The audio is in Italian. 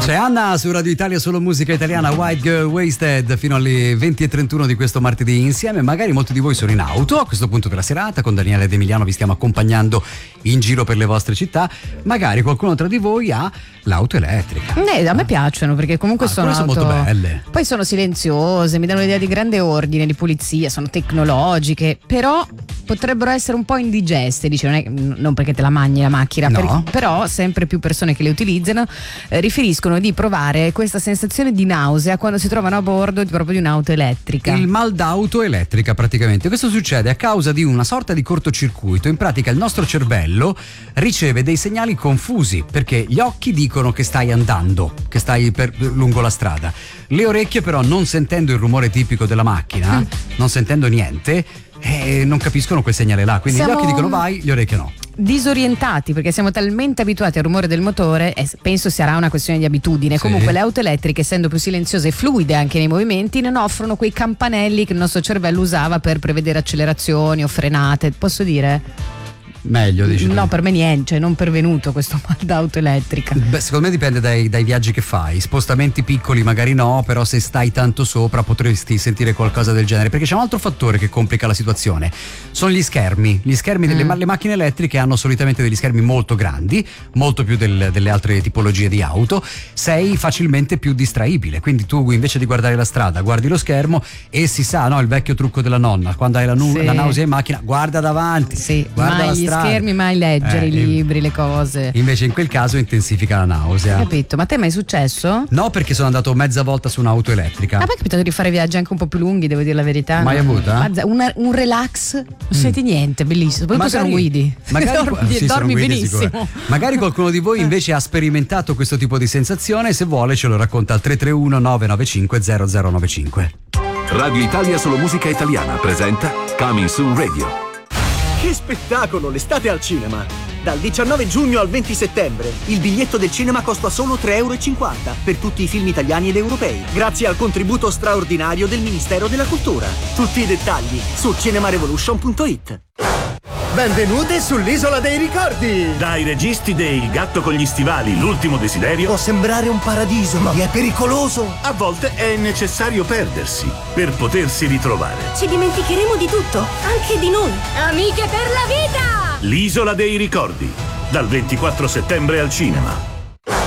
C'è Anna su Radio Italia, solo musica italiana, White Girl Wasted, fino alle 20:31 di questo martedì insieme. Magari molti di voi sono in auto a questo punto della serata, con Daniele Ed Emiliano vi stiamo accompagnando in giro per le vostre città. Magari qualcuno tra di voi ha l'auto elettrica. A me piacciono, perché comunque sono auto molto belle. Poi sono silenziose, mi danno l'idea di grande ordine, di pulizia, sono tecnologiche, però potrebbero essere un po' indigeste, dice, non perché te la mangi la macchina, no. però sempre più persone che le utilizzano riferiscono di provare questa sensazione di nausea quando si trovano a bordo proprio di un'auto elettrica. Il mal d'auto elettrica, praticamente. Questo succede a causa di una sorta di cortocircuito. In pratica il nostro cervello riceve dei segnali confusi, perché gli occhi dicono che stai andando, che stai lungo la strada. Le orecchie però, non sentendo il rumore tipico della macchina, non sentendo niente, non capiscono quel segnale là. Quindi gli occhi dicono vai, le orecchie no. Disorientati, perché siamo talmente abituati al rumore del motore, e penso sarà una questione di abitudine. Sì. Comunque le auto elettriche, essendo più silenziose e fluide anche nei movimenti, non offrono quei campanelli che il nostro cervello usava per prevedere accelerazioni o frenate. Posso dire? Meglio, dici? No, per me niente, cioè non pervenuto questo mal d'auto elettrica. Beh, secondo me dipende dai viaggi che fai. Spostamenti piccoli magari no, però se stai tanto sopra potresti sentire qualcosa del genere, perché c'è un altro fattore che complica la situazione. Sono gli schermi. Gli schermi delle le macchine elettriche hanno solitamente degli schermi molto grandi, molto più delle altre tipologie di auto. Sei facilmente più distraibile, quindi tu invece di guardare la strada guardi lo schermo e si sa, no, il vecchio trucco della nonna, quando hai la nausea in macchina, guarda davanti, guarda la strada. Schermi, mai leggere i libri, le cose. Invece in quel caso intensifica la nausea. Capito, ma a te mai è successo? No, perché sono andato mezza volta su un'auto elettrica. A me è capitato di fare viaggi anche un po' più lunghi, devo dire la verità. Mai avuta? Un relax, non senti niente, bellissimo. Poi tu se non guidi. Dormi benissimo. Magari qualcuno di voi invece ha sperimentato questo tipo di sensazione, se vuole ce lo racconta al 331 995 0095. Radio Italia, solo musica italiana presenta Coming Soon Radio. Che spettacolo, l'estate al cinema! Dal 19 giugno al 20 settembre il biglietto del cinema costa solo €3,50 per tutti i film italiani ed europei, grazie al contributo straordinario del Ministero della Cultura. Tutti i dettagli su cinemarevolution.it. Benvenute sull'Isola dei Ricordi! Dai registi dei Il gatto con gli stivali, L'ultimo desiderio. Può sembrare un paradiso, ma è pericoloso. A volte è necessario perdersi per potersi ritrovare. Ci dimenticheremo di tutto, anche di noi. Amiche per la vita! L'Isola dei Ricordi, dal 24 settembre al cinema.